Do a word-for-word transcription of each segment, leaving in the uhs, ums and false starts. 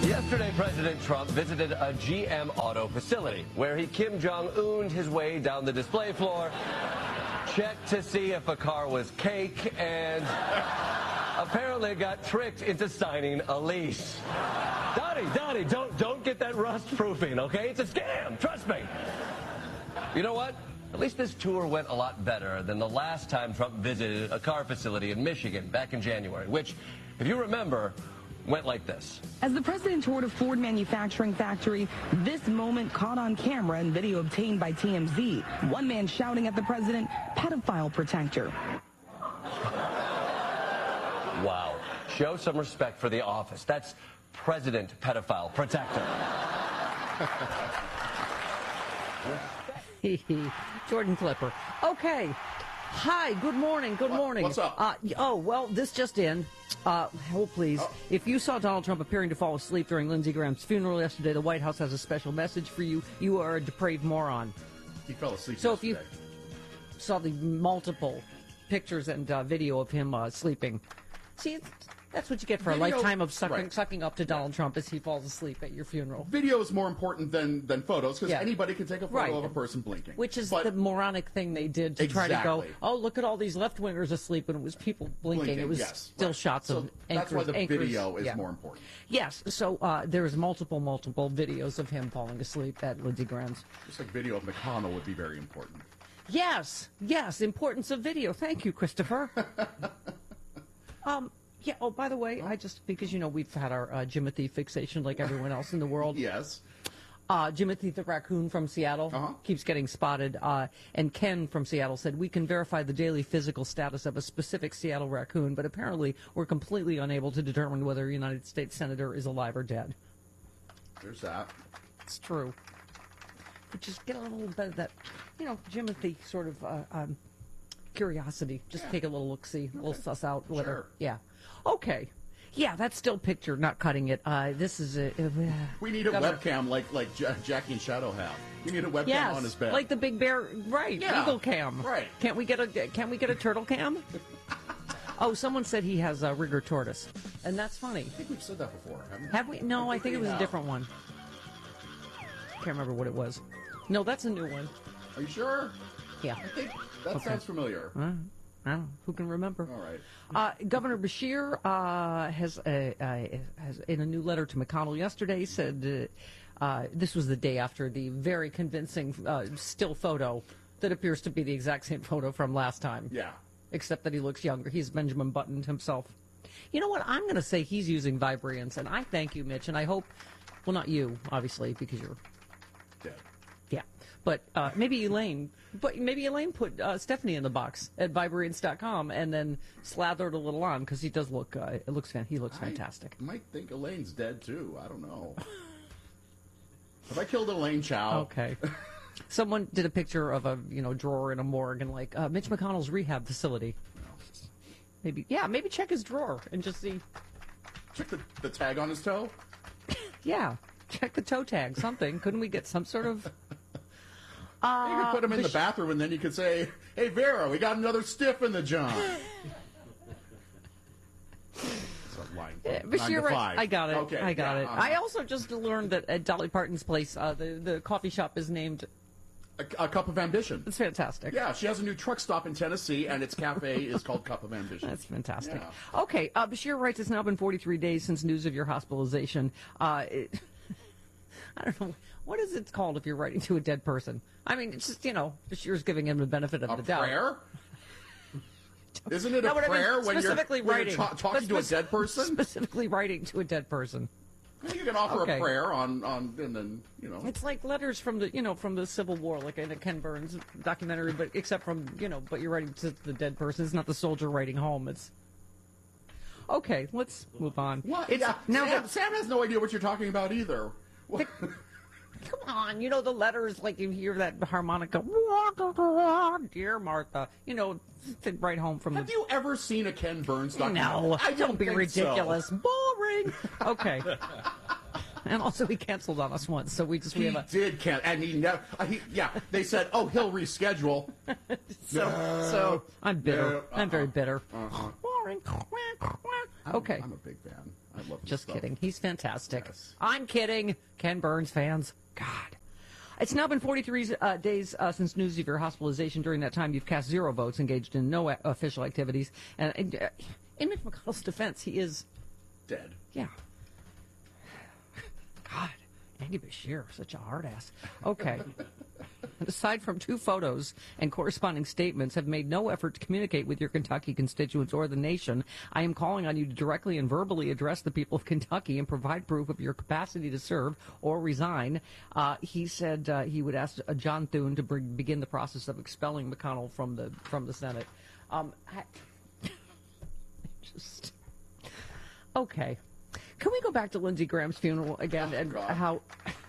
Yesterday, President Trump visited a G M auto facility where he Kim Jong-un'd his way down the display floor, checked to see if a car was cake, and apparently got tricked into signing a lease. Donnie, Donnie, don't, don't get that rust proofing, okay? It's a scam, trust me. You know what? At least this tour went a lot better than the last time Trump visited a car facility in Michigan back in January, which, if you remember, went like this. As the president toured a Ford manufacturing factory, this moment caught on camera and video obtained by T M Z. One man shouting at the president, pedophile protector. Wow. Show some respect for the office. That's President Pedophile Protector. Jordan Clipper. Okay. Hi, good morning, good what, morning. What's up? Uh, oh, well, this just in. Uh, hold, please. Oh. If you saw Donald Trump appearing to fall asleep during Lindsey Graham's funeral yesterday, the White House has a special message for you. You are a depraved moron. He fell asleep so yesterday. if you saw the multiple pictures and uh, video of him uh, sleeping, see, that's what you get for video, a lifetime of sucking, right. sucking up to Donald Trump as he falls asleep at your funeral. Video is more important than, than photos because yeah. anybody can take a photo right. of a person blinking. Which is but the moronic thing they did to exactly. try to go, oh, look at all these left-wingers asleep, and it was people blinking. blinking it was yes. still right. shots so of that's anchors. why the anchors, video is yeah. more important. Yes, so uh, there's multiple, multiple videos of him falling asleep at Lindsey Graham's. Just like video of McConnell would be very important. Yes, yes, importance of video. Thank you, Christopher. um... Yeah, oh, by the way, I just, because, you know, we've had our uh, Jimothy fixation like everyone else in the world. Yes. Uh, Jimothy the raccoon from Seattle uh-huh. keeps getting spotted. Uh, and Ken from Seattle said, we can verify the daily physical status of a specific Seattle raccoon, but apparently we're completely unable to determine whether a United States senator is alive or dead. There's that. It's true. But just get a little bit of that, you know, Jimothy sort of uh, um, curiosity. Just yeah. take a little look-see, a little okay. suss out. Whether, sure. Yeah. Okay. Yeah, that's still picture, not cutting it. Uh, this is a... Uh, we need a governor. webcam like like J- Jackie and Shadow have. We need a webcam yes, on his bed. like the Big Bear, right, yeah, Eagle Cam. Right. Can't we get a Can't we get a turtle cam? Oh, someone said he has a rigger tortoise, and that's funny. I think we've said that before, haven't we? Have we? No, I think, I think it was have. a different one. Can't remember what it was. No, that's a new one. Are you sure? Yeah. I think that okay. sounds familiar. Uh, I don't know. Who can remember? All right. Uh, Governor Beshear uh, has, uh, uh, has, in a new letter to McConnell yesterday, said uh, uh, this was the day after the very convincing uh, still photo that appears to be the exact same photo from last time. Yeah. Except that he looks younger. He's Benjamin Button himself. You know what? I'm going to say he's using Vibrance, and I thank you, Mitch, and I hope, well, not you, obviously, because you're dead. Yeah. But uh, maybe Elaine, but maybe Elaine put uh, Stephanie in the box at Vibrance dot com and then slathered a little on because he does look. Uh, it looks. He looks fantastic. I might think Elaine's dead too. I don't know. Have I killed Elaine Chao? Okay. Someone did a picture of a you know drawer in a morgue and like uh, Mitch McConnell's rehab facility. Maybe yeah. Maybe check his drawer and just see. Check the, the tag on his toe. Yeah. Check the toe tag. Something. Couldn't we get some sort of? Uh, you could put him in the sh- bathroom, and then you could say, "Hey, Vera, we got another stiff in the John." Yeah, but you're right. I got it. Okay, I got yeah, it. uh-huh. I also just learned that at Dolly Parton's place, uh, the the coffee shop is named a, a Cup of Ambition. It's fantastic. Yeah, she has a new truck stop in Tennessee, and its cafe is called Cup of Ambition. That's fantastic. Yeah. Okay, uh, Beshear writes, it's now been forty-three days since news of your hospitalization. Uh, it, I don't know. What is it called if you're writing to a dead person? I mean, it's just, you know, Beshear's giving him the benefit of a the doubt. A prayer? Isn't it a no, prayer I mean, when you're, writing, when you're ta- talking to a dead person? Specifically writing to a dead person. You can offer okay. a prayer on, on, and then, you know. It's like letters from the, you know, from the Civil War, like in a Ken Burns documentary, but except from, you know, but you're writing to the dead person. It's not the soldier writing home. It's... Okay, let's move on. What? It's, yeah, now Sam, the, Sam has no idea what you're talking about either. The, come on, you know the letters, like you hear that harmonica, dear Martha, you know, right home from Have the... you ever seen a Ken Burns documentary? No, I don't don't be think ridiculous. So. Boring. Okay. And also he canceled on us once, so we just... He we have a... did cancel, and he never... Uh, he, yeah, they said, oh, he'll reschedule. so, no, so, I'm bitter. no, uh-uh, I'm very bitter. Uh-huh. Boring. I'm, Okay. I'm a big fan. I love Just stuff. kidding. He's fantastic. Yes. I'm kidding. Ken Burns fans. God. It's now been forty-three uh, days uh, since news of your hospitalization. During that time, you've cast zero votes, engaged in no a- official activities. And, and uh, in Mitch McConnell's defense, he is Dead. Yeah. God, Andy Bashir, such a hard ass. Okay. Aside from two photos and corresponding statements, have made no effort to communicate with your Kentucky constituents or the nation. I am calling on you to directly and verbally address the people of Kentucky and provide proof of your capacity to serve or resign. Uh, he said uh, he would ask uh, John Thune to bring, begin the process of expelling McConnell from the from the Senate. Um, I, just okay. Can we go back to Lindsey Graham's funeral again Oh, and God. how?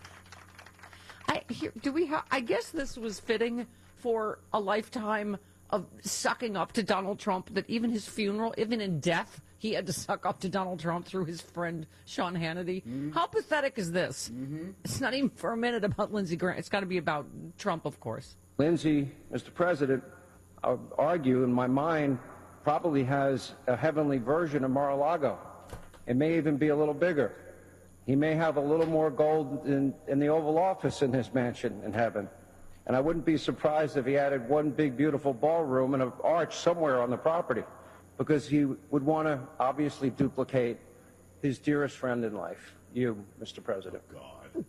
I here, do we have? I guess this was fitting for a lifetime of sucking up to Donald Trump. That even his funeral, even in death, he had to suck up to Donald Trump through his friend Sean Hannity. Mm-hmm. How pathetic is this? Mm-hmm. It's not even for a minute about Lindsey Graham. It's got to be about Trump, of course. Lindsey, Mister President, I would argue in my mind probably has a heavenly version of Mar-a-Lago. It may even be a little bigger. He may have a little more gold in, in the Oval Office in his mansion in heaven. And I wouldn't be surprised if he added one big, beautiful ballroom and an arch somewhere on the property, because he would want to obviously duplicate his dearest friend in life, you, Mister President. God.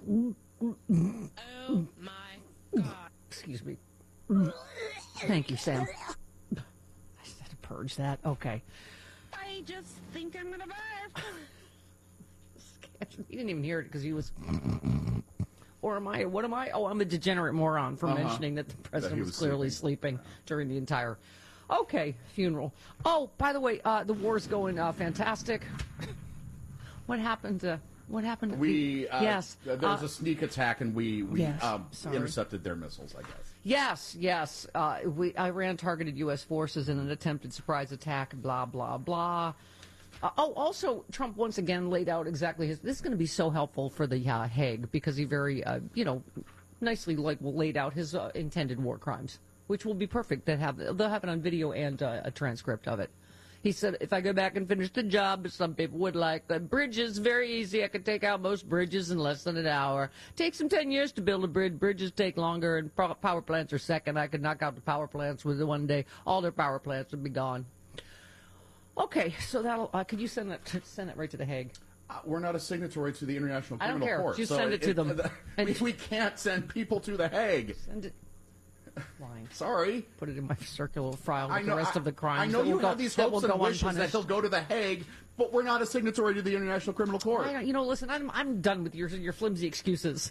Oh, my God. Excuse me. Thank you, Sam. I just had to purge that. Okay. I just think I'm gonna barf. He didn't even hear it because he was. Or am I? What am I? Oh, I'm a degenerate moron for Uh-huh. mentioning that the president was was, clearly sleeping. sleeping. during the entire. Okay, funeral. Oh, by the way, uh, the war's going uh, fantastic. What happened to? What happened to? We uh, yes. There was uh, a sneak attack, and we we yes, um, sorry. intercepted their missiles. I guess. Yes, yes. Uh, we, Iran targeted U S forces in an attempted surprise attack, blah, blah, blah. Uh, oh, also, Trump once again laid out exactly his... This is going to be so helpful for the uh, Hague, because he very, uh, you know, nicely like laid out his uh, intended war crimes, which will be perfect. They have, they'll have it on video and uh, a transcript of it. He said, if I go back and finish the job, some people would like the bridges, very easy. I could take out most bridges in less than an hour. Takes them ten years to build a bridge. Bridges take longer, and power plants are second. I could knock out the power plants with one day. All their power plants would be gone. Okay, so that'll. Uh, could you send that? To, send it right to the Hague. Uh, we're not a signatory to the International I don't Criminal care. Court. Just so send it to them. Uh, And- we, we can't send people to the Hague. Send it. Line. Sorry. Put it in my circular file with I know, the rest I, of the crimes. I know that you will go, have these that will hopes and go wishes that unpunished. they'll go to the Hague, but we're not a signatory to the International Criminal Court. I don't, you know, listen, I'm I'm done with your your flimsy excuses.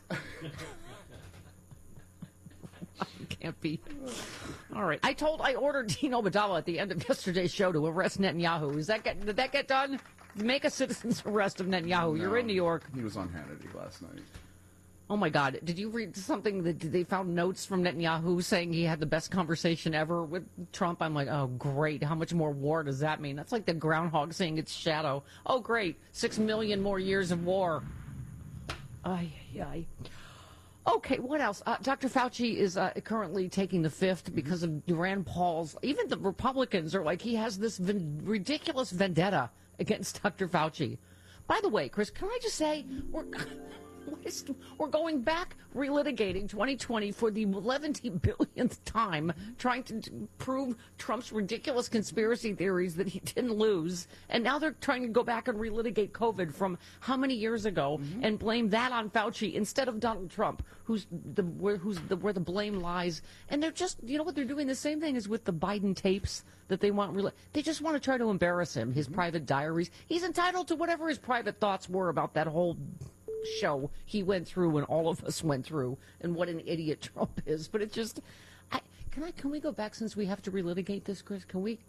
I can't be. All right. I told I ordered Dean Obadala at the end of yesterday's show to arrest Netanyahu. Is that get, did that get done? Make a citizen's arrest of Netanyahu. You're No, in New York. He was on Hannity last night. Oh my God! Did you read something that they found notes from Netanyahu saying he had the best conversation ever with Trump? I'm like, oh great! How much more war does that mean? That's like the groundhog seeing its shadow. Oh great! Six million more years of war. Ay ay. Okay, what else? Uh, Doctor Fauci is uh, currently taking the fifth because of Rand Paul's. Even the Republicans are like, he has this ven- ridiculous vendetta against Doctor Fauci. By the way, Chris, can I just say we're. We're going back, relitigating twenty twenty for the eleven billionth time, trying to prove Trump's ridiculous conspiracy theories that he didn't lose. And now they're trying to go back and relitigate COVID from how many years ago mm-hmm. and blame that on Fauci instead of Donald Trump, who's the where, who's the, where the blame lies. And they're just, you know what, they're doing the same thing as with the Biden tapes that they want. Re- they just want to try to embarrass him, his mm-hmm. private diaries. He's entitled to whatever his private thoughts were about that whole show he went through and all of us went through, and what an idiot Trump is. But it just, I, can I? Can we go back, since we have to relitigate this, Chris? Can we?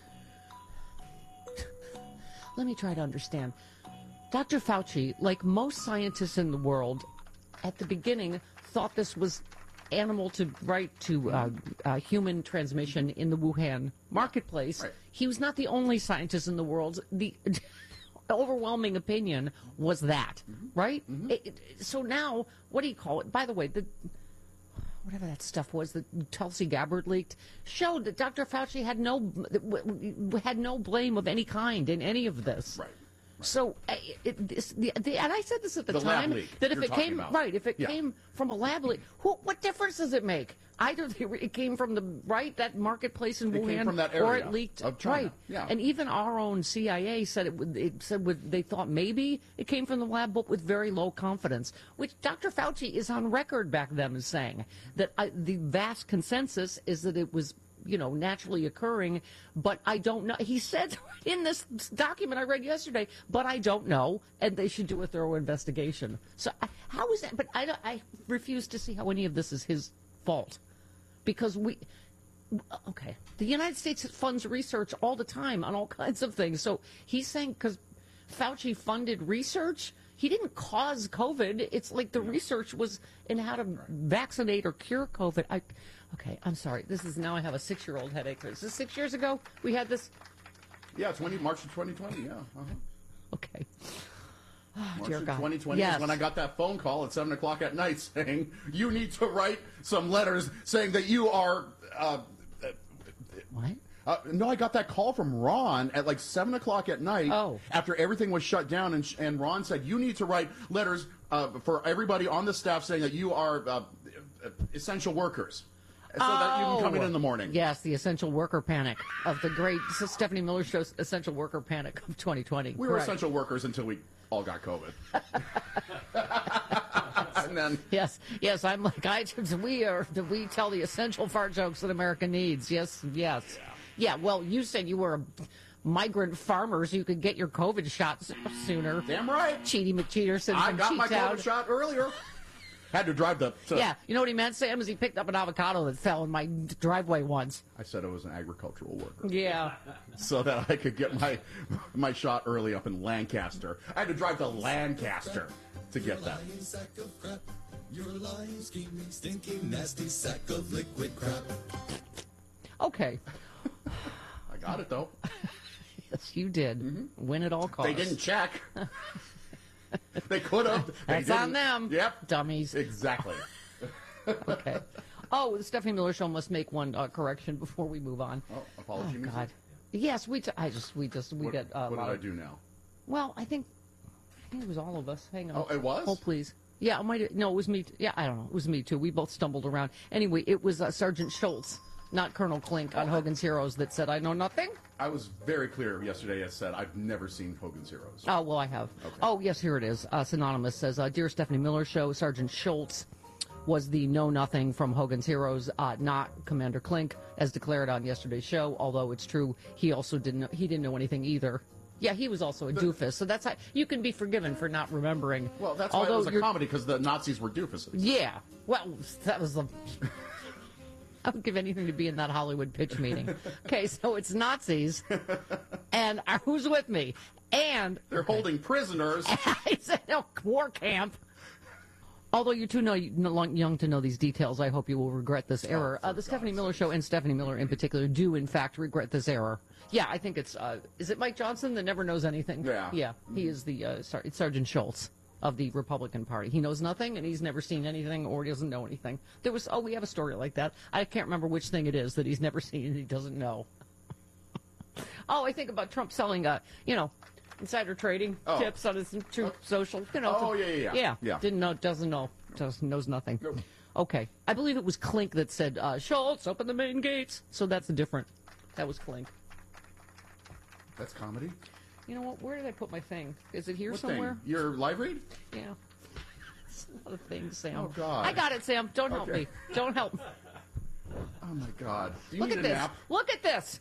Let me try to understand. Doctor Fauci, like most scientists in the world, at the beginning thought this was animal to right to uh, uh, human transmission in the Wuhan marketplace. Right. He was not the only scientist in the world. The overwhelming opinion was that, mm-hmm. right? Mm-hmm. It, it, so now, what do you call it? By the way, the whatever that stuff was that Tulsi Gabbard leaked showed that Doctor Fauci had no had no blame of any kind in any of this. Right. So, uh, it, this, the, the, and I said this at the, The lab time leak that if you're it talking came about. right, if it Yeah. came from a lab leak, who, what difference does it make? Either they, it came from the right that marketplace in It Wuhan, came from that or area it leaked of China. right. Yeah. And even our own C I A said it. would- It said with, they thought maybe it came from the lab, but with very low confidence. Which Doctor Fauci is on record back then as saying that I, the vast consensus is that it was, you know, naturally occurring, but I don't know. He said in this document I read yesterday, but I don't know, and they should do a thorough investigation. So I- how is that? But I, don't- I refuse to see how any of this is his fault, because we. Okay, the United States funds research all the time on all kinds of things. So he's saying because Fauci funded research, he didn't cause COVID. It's like the research was in how to vaccinate or cure COVID. I, okay, I'm sorry. This is now I have a six-year-old headache. Is this six years ago we had this? Yeah, twenty March of twenty twenty. Yeah. Uh-huh. Okay. Oh, March dear of God. twenty twenty Yes. is when I got that phone call at seven o'clock at night saying you need to write some letters saying that you are. Uh, What? Uh, no, I got that call from Ron at like seven o'clock at night. Oh. After everything was shut down, and, sh- and Ron said you need to write letters uh, for everybody on the staff saying that you are uh, essential workers, so that you can come in in the morning. Yes, the essential worker panic of the great Stephanie Miller Show's essential worker panic of twenty twenty. We were Correct. essential workers until we all got COVID. And then Yes, yes, I'm like I. We are. We tell the essential fart jokes that America needs. Yes, yes, yeah. Well, you said you were a migrant farmer, so you could get your COVID shots sooner. damn right, Cheaty McCheaterson I from got my Cheetown. COVID shot earlier. Had to drive the. To, Yeah, you know what he meant, Sam? Is he picked up an avocado that fell in my driveway once. I said I was an agricultural worker, Yeah. so that I could get my my shot early up in Lancaster. I had to drive to Lancaster to get that. Sack of crap. You're a lying, scheming, stinking, nasty sack of liquid crap. Okay. I got it though. Yes, you did. Win at all costs. They didn't check. They could have. They That's on didn't. them. Yep. Dummies. Exactly. Okay. Oh, the Stephanie Miller Show must make one uh, correction before we move on. Oh, apology Oh music. God. Yes, we. T- I just. We just. We What, get. Uh, a what lot did I of- do now? Well, I think. I think it was all of us. Hang on. Oh, it was? Oh, please. Yeah, it might. No, it was me. T- yeah, I don't know. It was me too. We both stumbled around. Anyway, it was uh, Sergeant Schultz, not Colonel Klink, on Hogan's Heroes that said, "I know nothing." I was very clear yesterday. I said I've never seen Hogan's Heroes. Oh, well, I have. Okay. Oh, yes, here it is. Uh, Synonymous says, uh, Dear Stephanie Miller Show, Sergeant Schultz was the know-nothing from Hogan's Heroes, uh, not Commander Klink, as declared on yesterday's show, although it's true he also didn't know, he didn't know anything either. Yeah, he was also a doofus, so that's how you can be forgiven for not remembering. Well, that's why although it was a you're- comedy, because the Nazis were doofuses. Yeah, well, that was the... I would give anything to be in that Hollywood pitch meeting. Okay, so it's Nazis, and uh, who's with me? And They're holding prisoners. it's a war camp. Although you're too know, young to know these details, I hope you will regret this error. Uh, the Stephanie Miller Show and Stephanie Miller in particular do, in fact, regret this error. Yeah, I think it's, uh, is it Mike Johnson that never knows anything? Yeah. Yeah, he is the, uh, Sar- it's Sergeant Schultz of the Republican Party. He knows nothing, and he's never seen anything, or he doesn't know anything. There was, oh, we have a story like that. I can't remember which thing it is that he's never seen and he doesn't know. Oh, I think about Trump selling, uh, you know, insider trading Oh. tips on his Truth Social. You know, Oh, to- yeah, yeah, yeah. yeah, Yeah. Didn't know, doesn't know, doesn't knows nothing. Nope. Okay, I believe it was Klink that said, uh, "Schultz, open the main gates." So that's different. That was Klink. That's comedy. You know what? Where did I put my thing? Is it here What somewhere? thing? Your live read? Yeah. It's a lot of things, Sam. Oh, God. I got it, Sam. Don't help Okay. me. Don't help. Oh my God! Do you Look need at a this. nap? Look at this.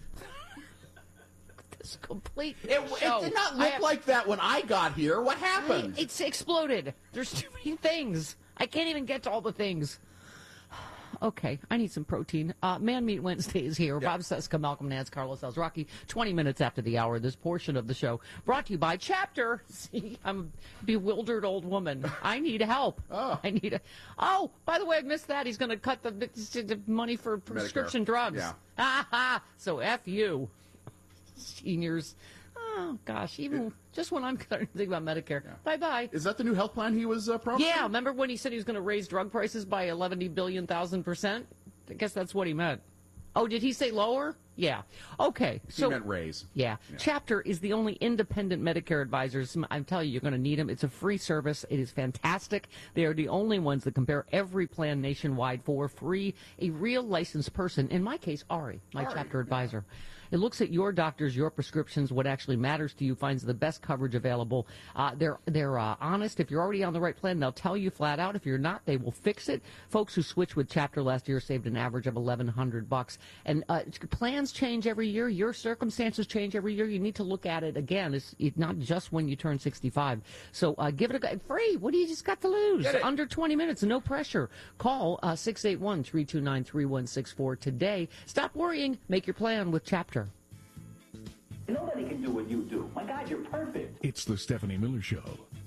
This complete. It, it show. did not I look have- like that when I got here. What happened? It's exploded. There's too many things. I can't even get to all the things. Okay, I need some protein. Uh, Man Meat Wednesday is here. Yeah. Bob Seska, Malcolm Nance, Carlos Alzraki. twenty minutes after the hour, this portion of the show brought to you by Chapter. See, I'm a bewildered old woman. I need help. Oh. I need a... Oh, by the way, I missed that. He's going to cut the, the money for prescription Medicare. drugs. Yeah. Ha ha. So F you, seniors. Oh, gosh. Even just when I'm starting to think about Medicare. Bye-bye. Is that the new health plan he was uh, promising? Yeah, remember when he said he was going to raise drug prices by eleven billion thousand percent? I guess that's what he meant. Oh, did he say lower? Yeah. Okay. He So meant raise. Yeah. yeah. Chapter is the only independent Medicare advisors. I'm telling you, you're going to need them. It's a free service. It is fantastic. They are the only ones that compare every plan nationwide for free. A real licensed person, in my case, Ari, my Ari, chapter advisor. It looks at your doctors, your prescriptions, what actually matters to you, finds the best coverage available. Uh, they're they're uh, honest. If you're already on the right plan, they'll tell you flat out. If you're not, they will fix it. Folks who switched with Chapter last year saved an average of eleven hundred bucks. And uh, plans change every year. Your circumstances change every year. You need to look at it again. It's, it's not just when you turn sixty-five. So uh, give it a go. Free. What do you just got to lose? Under twenty minutes, no pressure. Call uh, six eight one, three two nine, three one six four today. Stop worrying. Make your plan with Chapter. Nobody can do what you do. My God, you're perfect. It's the Stephanie Miller Show.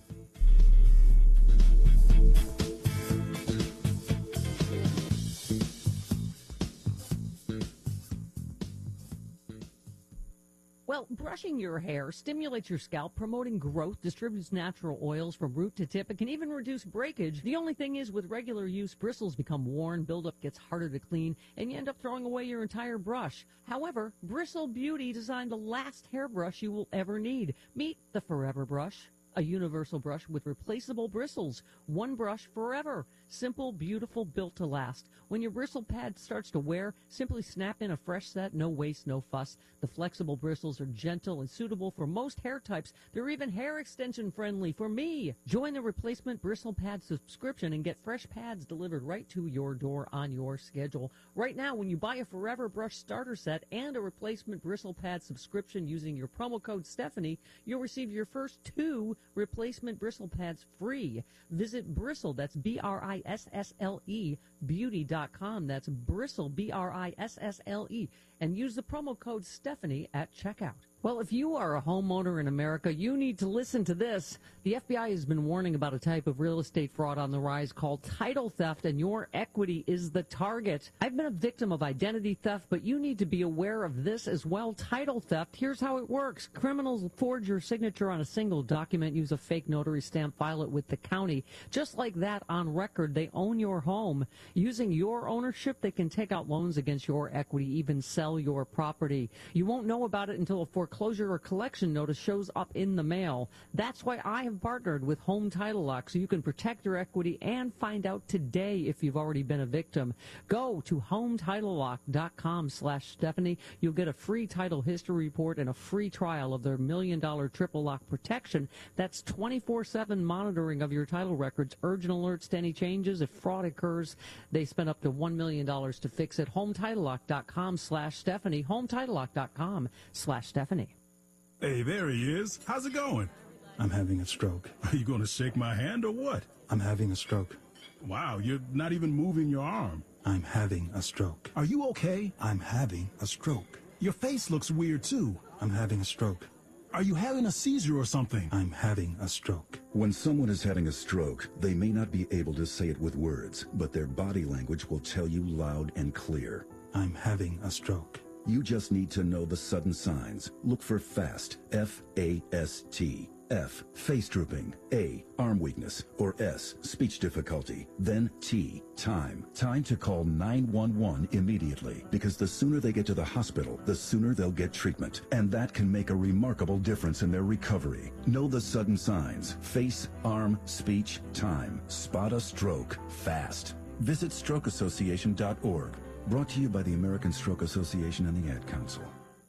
Well, brushing your hair stimulates your scalp, promoting growth, distributes natural oils from root to tip. It can even reduce breakage. The only thing is, with regular use, bristles become worn, buildup gets harder to clean, and you end up throwing away your entire brush. However, Bristle Beauty designed the last hairbrush you will ever need. Meet the Forever Brush. A universal brush with replaceable bristles. One brush forever. Simple, beautiful, built to last. When your bristle pad starts to wear, simply snap in a fresh set, no waste, no fuss. The flexible bristles are gentle and suitable for most hair types. They're even hair extension friendly for me. Join the replacement bristle pad subscription and get fresh pads delivered right to your door on your schedule. Right now, when you buy a Forever Brush starter set and a replacement bristle pad subscription using your promo code Stephanie, you'll receive your first two replacement bristle pads free. Visit Bristle, that's B R I S S L E, beauty dot com. That's Bristle, B R I S S L E, and use the promo code Stephanie at checkout. Well, if you are a homeowner in America, you need to listen to this. The F B I has been warning about a type of real estate fraud on the rise called title theft, and your equity is the target. I've been a victim of identity theft, but you need to be aware of this as well. Title theft, here's how it works. Criminals forge your signature on a single document, use a fake notary stamp, file it with the county. Just like that, on record, they own your home. Using your ownership, they can take out loans against your equity, even sell your property. You won't know about it until a foreclosure or collection notice shows up in the mail. That's why I have partnered with Home Title Lock, so you can protect your equity and find out today if you've already been a victim. Go to home title lock dot com slash Stephanie. You'll get a free title history report and a free trial of their million dollar triple lock protection. That's twenty-four seven monitoring of your title records, urgent alerts to any changes. If fraud occurs, they spend up to one million dollars to fix it. home title lock dot com slash Stephanie. home title lock dot com slash Stephanie. Hey, there he is. How's it going? I'm having a stroke. Are you going to shake my hand or what? I'm having a stroke. Wow, you're not even moving your arm. I'm having a stroke. Are you okay? I'm having a stroke. Your face looks weird, too. I'm having a stroke. Are you having a seizure or something? I'm having a stroke. When someone is having a stroke, they may not be able to say it with words, but their body language will tell you loud and clear. I'm having a stroke. You just need to know the sudden signs. Look for FAST, F A S T. F, face drooping. A, arm weakness. Or S, speech difficulty. Then T, time. Time to call nine one one immediately, because the sooner they get to the hospital, the sooner they'll get treatment. And that can make a remarkable difference in their recovery. Know the sudden signs. Face, arm, speech, time. Spot a stroke fast. Visit stroke association dot org. Brought to you by the American Stroke Association and the Ad Council.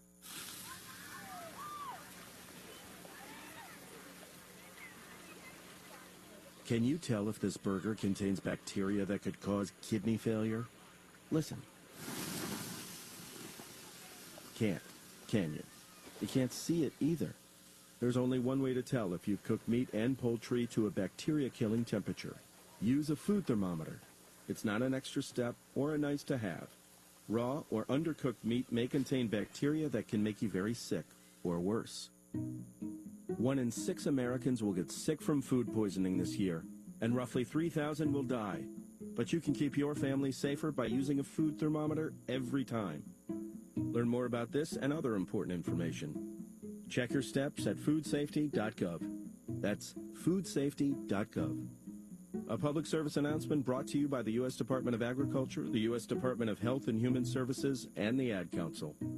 Can you tell if this burger contains bacteria that could cause kidney failure? Listen. Can't, can you? You can't see it either. There's only one way to tell if you've cooked meat and poultry to a bacteria-killing temperature. Use a food thermometer. It's not an extra step or a nice to have. Raw or undercooked meat may contain bacteria that can make you very sick, or worse. One in six Americans will get sick from food poisoning this year, and roughly three thousand will die. But you can keep your family safer by using a food thermometer every time. Learn more about this and other important information. Check your steps at food safety dot gov. That's food safety dot gov. A public service announcement brought to you by the U S Department of Agriculture, the U S Department of Health and Human Services, and the Ad Council.